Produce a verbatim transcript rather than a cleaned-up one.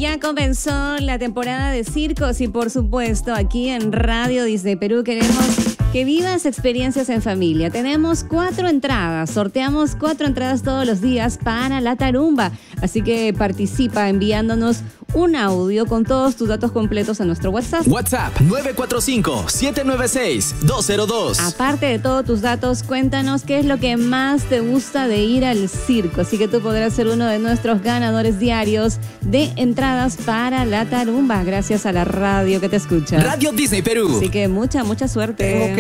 ya comenzó la temporada de circos y por supuesto aquí en Radio Disney Perú queremos que vivas experiencias en familia. Tenemos cuatro entradas, sorteamos cuatro entradas todos los días para la tarumba. Así que participa enviándonos un audio con todos tus datos completos a nuestro WhatsApp. WhatsApp nueve cuatro cinco, siete nueve seis, dos cero dos. Aparte de todos tus datos, cuéntanos qué es lo que más te gusta de ir al circo. Así que tú podrás ser uno de nuestros ganadores diarios de entradas para la tarumba, gracias a la radio que te escucha. Radio Disney Perú. Así que mucha, mucha suerte. Tengo que